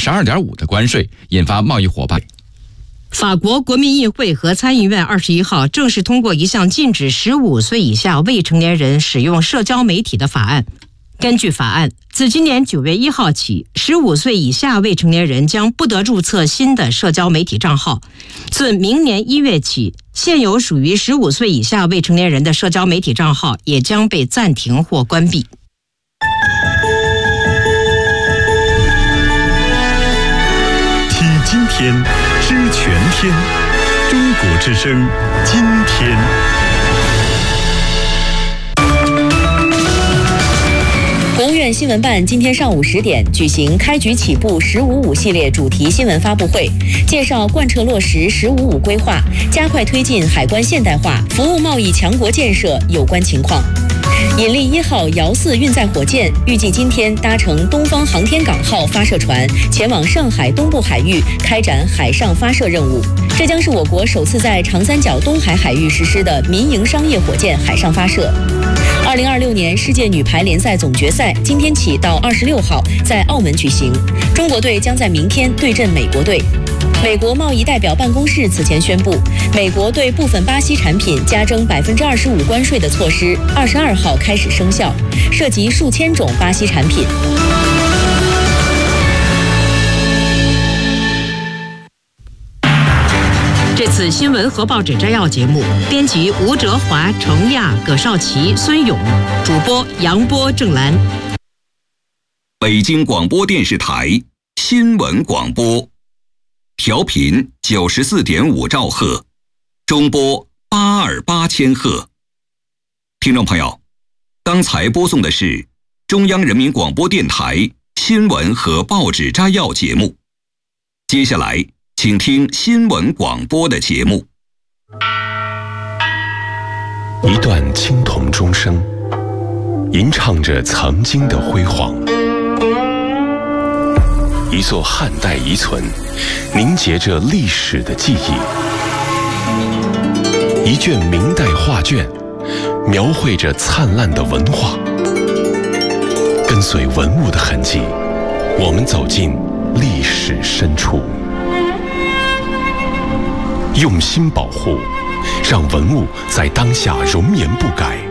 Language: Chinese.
12.5%的关税，引发贸易伙伴。 法国国民议会和参议院21号正式通过一项禁止15岁以下未成年人使用社交媒体的法案。根据法案，自今年9月1号起，15岁以下未成年人将不得注册新的社交媒体账号。自明年1月起，现有属于15岁以下未成年人的社交媒体账号也将被暂停或关闭。 体今天，知全天。中国之声，今天。 国务院新闻办今天上午10点举行开局起步“15+5”系列主题新闻发布会，介绍贯彻落实“15+5”规划，加快推进海关现代化、服务贸易强国建设有关情况。引力1号遥4运载火箭预计今天搭乘东方航天港号发射船前往上海东部海域开展海上发射任务，这将是我国首次在长三角东海海域实施的民营商业火箭海上发射。2026年世界女排联赛总决赛今天起到26号在澳门举行，中国队将在明天对阵美国队。美国贸易代表办公室此前宣布，美国对部分巴西产品加征25%关税的措施22号开始生效，涉及数千种巴西产品。 这次新闻和报纸摘要节目，编辑吴哲华、程亚、葛少奇、孙勇，主播杨波、郑兰。 北京广播电视台新闻广播，调频94.5兆赫，中波828千赫。听众朋友，刚才播送的是中央人民广播电台新闻和报纸摘要节目，接下来请听新闻广播的节目。 一段青铜钟声，吟唱着曾经的辉煌；一座汉代遗存，凝结着历史的记忆；一卷明代画卷，描绘着灿烂的文化。跟随文物的痕迹，我们走进历史深处。用心保护，让文物在当下容颜不改，